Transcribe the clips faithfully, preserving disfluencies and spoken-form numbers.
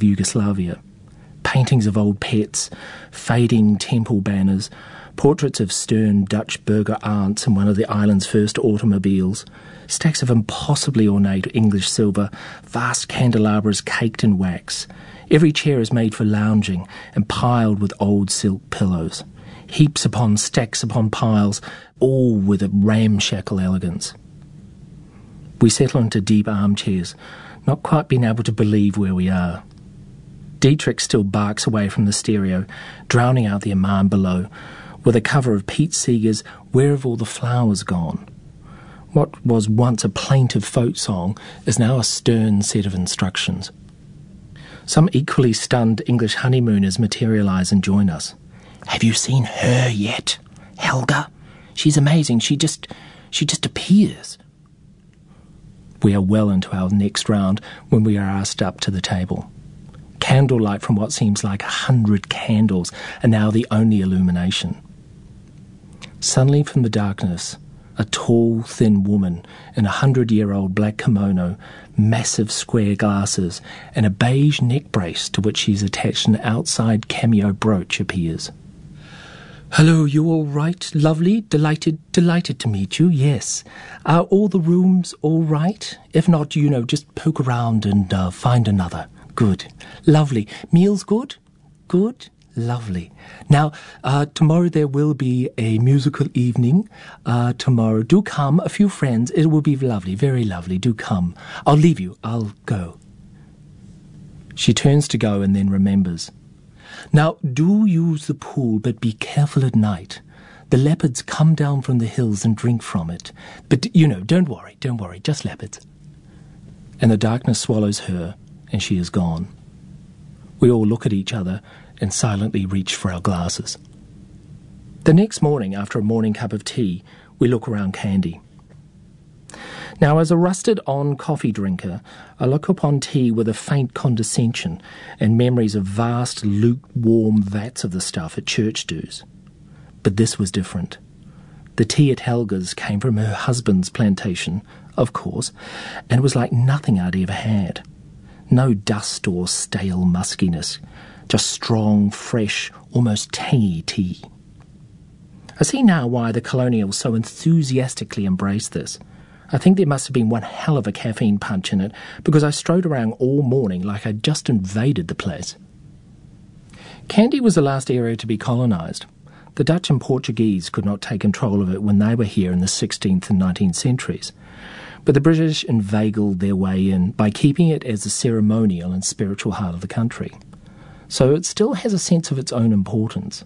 of Yugoslavia. Paintings of old pets, fading temple banners, portraits of stern Dutch burgher aunts in one of the island's first automobiles, stacks of impossibly ornate English silver, vast candelabras caked in wax. Every chair is made for lounging and piled with old silk pillows. Heaps upon stacks upon piles, all with a ramshackle elegance. We settle into deep armchairs, not quite being able to believe where we are. Dietrich still barks away from the stereo, drowning out the Imam below, with a cover of Pete Seeger's Where Have All the Flowers Gone? What was once a plaintive folk song is now a stern set of instructions. Some equally stunned English honeymooners materialise and join us. Have you seen her yet, Helga? She's amazing. She just, she just appears. We are well into our next round when we are asked up to the table. Candlelight from what seems like a hundred candles are now the only illumination. Suddenly from the darkness, a tall, thin woman in a hundred-year-old black kimono, massive square glasses, and a beige neck brace to which she's attached an outside cameo brooch appears. Hello, you all right? Lovely? Delighted, delighted to meet you, yes. Are all the rooms all right? If not, you know, just poke around and uh, find another. Good. Lovely. Meals good? Good. Lovely. Now, uh, tomorrow there will be a musical evening. Uh, tomorrow, do come. A few friends. It will be lovely, very lovely. Do come. I'll leave you. I'll go. She turns to go and then remembers. Now, do use the pool, but be careful at night. The leopards come down from the hills and drink from it. But, you know, don't worry, don't worry, just leopards. And the darkness swallows her, and she is gone. We all look at each other and silently reach for our glasses. The next morning, after a morning cup of tea, we look around Kandy. Now, as a rusted-on coffee drinker, I look upon tea with a faint condescension and memories of vast, lukewarm vats of the stuff at church dues. But this was different. The tea at Helga's came from her husband's plantation, of course, and it was like nothing I'd ever had. No dust or stale muskiness, just strong, fresh, almost tangy tea. I see now why the colonials so enthusiastically embraced this. I think there must have been one hell of a caffeine punch in it, because I strode around all morning like I'd just invaded the place. Kandy was the last area to be colonised. The Dutch and Portuguese could not take control of it when they were here in the sixteenth and nineteenth centuries, but the British inveigled their way in by keeping it as the ceremonial and spiritual heart of the country. So it still has a sense of its own importance.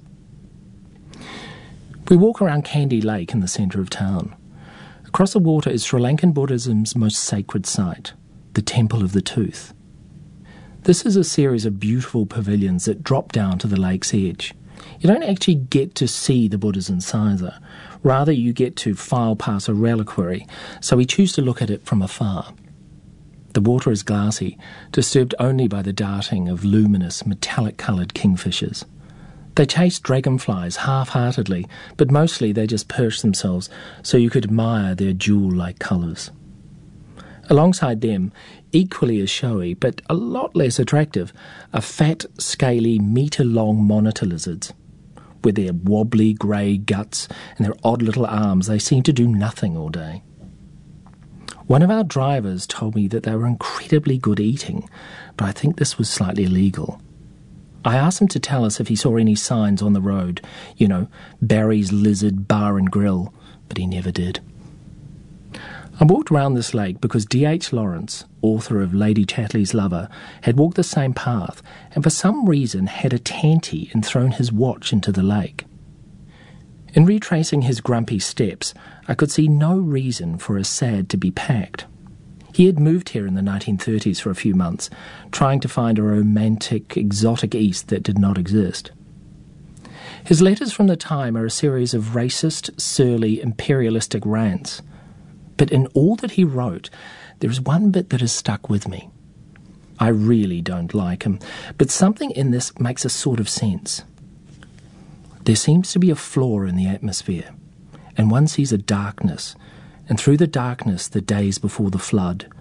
We walk around Kandy Lake in the centre of town. Across the water is Sri Lankan Buddhism's most sacred site, the Temple of the Tooth. This is a series of beautiful pavilions that drop down to the lake's edge. You don't actually get to see the Buddha's incisor. Rather, you get to file past a reliquary, so we choose to look at it from afar. The water is glassy, disturbed only by the darting of luminous, metallic-coloured kingfishers. They chase dragonflies half-heartedly, but mostly they just perch themselves so you could admire their jewel-like colours. Alongside them, equally as showy, but a lot less attractive, are fat, scaly, metre-long monitor lizards. With their wobbly grey guts and their odd little arms, they seem to do nothing all day. One of our drivers told me that they were incredibly good eating, but I think this was slightly illegal. I asked him to tell us if he saw any signs on the road, you know, Barry's Lizard Bar and Grill, but he never did. I walked round this lake because D H Lawrence, author of Lady Chatterley's Lover, had walked the same path and for some reason had a tanty and thrown his watch into the lake. In retracing his grumpy steps, I could see no reason for a sad to be packed. He had moved here in the nineteen thirties for a few months, trying to find a romantic, exotic East that did not exist. His letters from the time are a series of racist, surly, imperialistic rants. But in all that he wrote, there is one bit that has stuck with me. I really don't like him, but something in this makes a sort of sense. There seems to be a flaw in the atmosphere, and one sees a darkness, and through the darkness the days before the flood,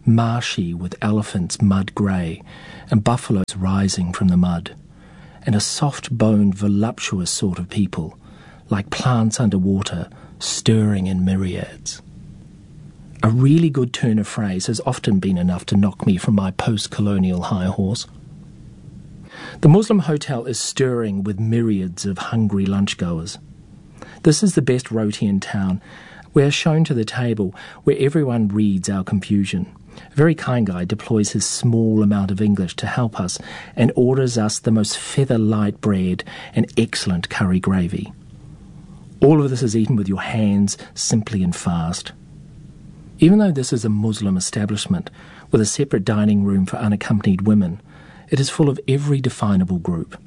marshy with elephants mud grey and buffaloes rising from the mud, and a soft-boned, voluptuous sort of people, like plants underwater, stirring in myriads. A really good turn of phrase has often been enough to knock me from my post-colonial high horse. The Muslim hotel is stirring with myriads of hungry lunchgoers. This is the best roti in town. We are shown to the table where everyone reads our confusion. A very kind guy deploys his small amount of English to help us and orders us the most feather-light bread and excellent curry gravy. All of this is eaten with your hands, simply and fast. Even though this is a Muslim establishment with a separate dining room for unaccompanied women, it is full of every definable group.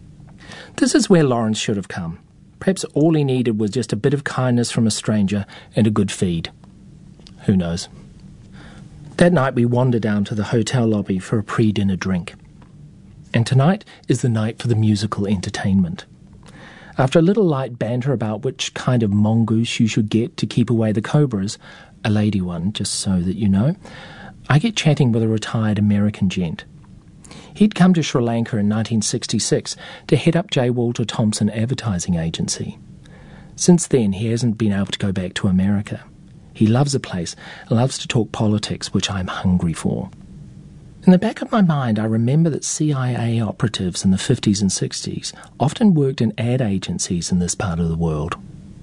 This is where Lawrence should have come. Perhaps all he needed was just a bit of kindness from a stranger and a good feed. Who knows? That night we wander down to the hotel lobby for a pre-dinner drink. And tonight is the night for the musical entertainment. After a little light banter about which kind of mongoose you should get to keep away the cobras, a lady one, just so that you know, I get chatting with a retired American gent. He'd come to Sri Lanka in nineteen sixty-six to head up J. Walter Thompson Advertising Agency. Since then, he hasn't been able to go back to America. He loves the place and loves to talk politics, which I'm hungry for. In the back of my mind, I remember that C I A operatives in the fifties and sixties often worked in ad agencies in this part of the world.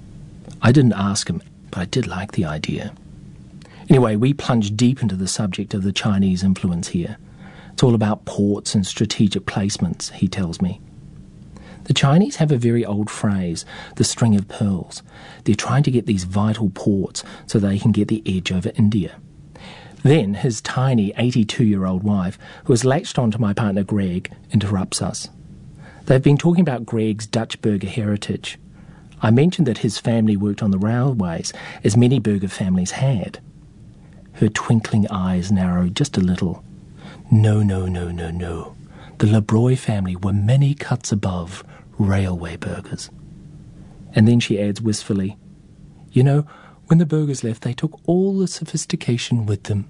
I didn't ask him, but I did like the idea. Anyway, we plunge deep into the subject of the Chinese influence here. It's all about ports and strategic placements, he tells me. The Chinese have a very old phrase, the string of pearls. They're trying to get these vital ports so they can get the edge over India. Then his tiny eighty-two-year-old wife, who has latched on to my partner Greg, interrupts us. They've been talking about Greg's Dutch burger heritage. I mentioned that his family worked on the railways, as many burger families had. Her twinkling eyes narrowed just a little. No, no, no, no, no. The Labroy family were many cuts above railway burgers. And then she adds wistfully, you know, when the burgers left, they took all the sophistication with them.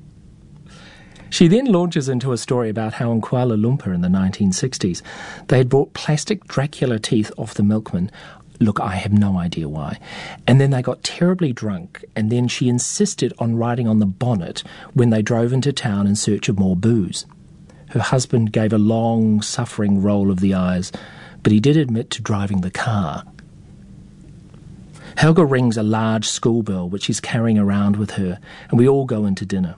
She then launches into a story about how in Kuala Lumpur in the nineteen sixties, they had brought plastic Dracula teeth off the milkman. Look, I have no idea why. And then they got terribly drunk, and then she insisted on riding on the bonnet when they drove into town in search of more booze. Her husband gave a long, suffering roll of the eyes, but he did admit to driving the car. Helga rings a large school bell which she's carrying around with her, and we all go into dinner.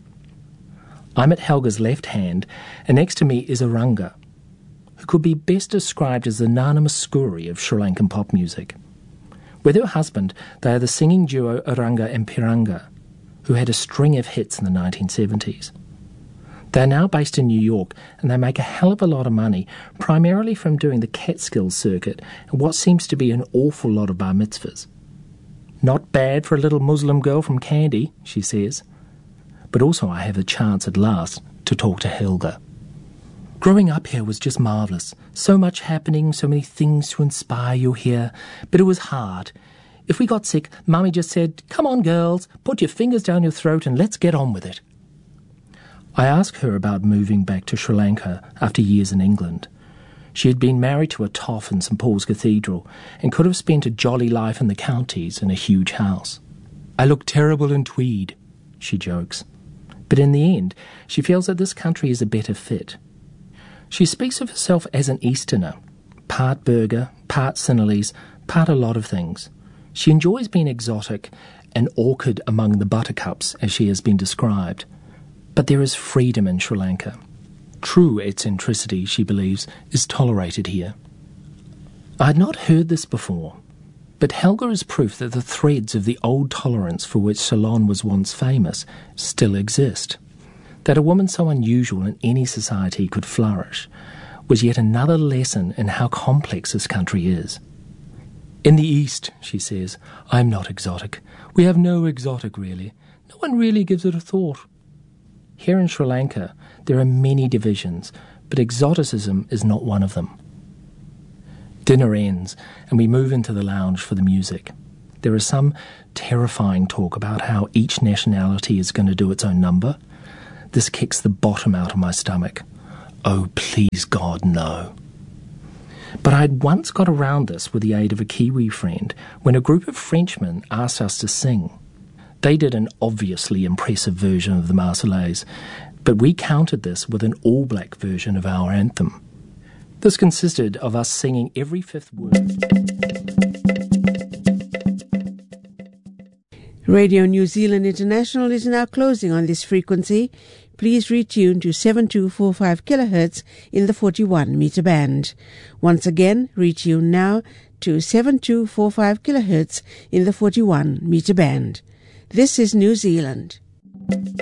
I'm at Helga's left hand, and next to me is Aranga, who could be best described as the Nana Mouskouri of Sri Lankan pop music. With her husband, they are the singing duo Aranga and Piranga, who had a string of hits in the nineteen seventies. They are now based in New York, and they make a hell of a lot of money, primarily from doing the Catskills circuit and what seems to be an awful lot of bar mitzvahs. Not bad for a little Muslim girl from Kandy, she says. But also I have a chance at last to talk to Helga. Growing up here was just marvellous. So much happening, so many things to inspire you here. But it was hard. If we got sick, Mummy just said, come on girls, put your fingers down your throat and let's get on with it. I asked her about moving back to Sri Lanka after years in England. She had been married to a toff in St Paul's Cathedral and could have spent a jolly life in the counties in a huge house. I look terrible in tweed, she jokes. But in the end, she feels that this country is a better fit. She speaks of herself as an Easterner, part burger, part Sinhalese, part a lot of things. She enjoys being exotic and orchid among the buttercups, as she has been described. But there is freedom in Sri Lanka. True eccentricity, she believes, is tolerated here. I had not heard this before, but Helga is proof that the threads of the old tolerance for which Ceylon was once famous still exist. That a woman so unusual in any society could flourish was yet another lesson in how complex this country is. In the East, she says, I am not exotic. We have no exotic, really. No one really gives it a thought. Here in Sri Lanka, there are many divisions, but exoticism is not one of them. Dinner ends, and we move into the lounge for the music. There is some terrifying talk about how each nationality is going to do its own number. This kicks the bottom out of my stomach. Oh, please God, no. But I had once got around this with the aid of a Kiwi friend when a group of Frenchmen asked us to sing. They did an obviously impressive version of the Marseillaise, but we countered this with an all-black version of our anthem. This consisted of us singing every fifth word. Radio New Zealand International is now closing on this frequency. Please retune to seven two four five kilohertz in the forty-one meter band. Once again, retune now to seven two four five kilohertz in the forty-one meter band. This is New Zealand.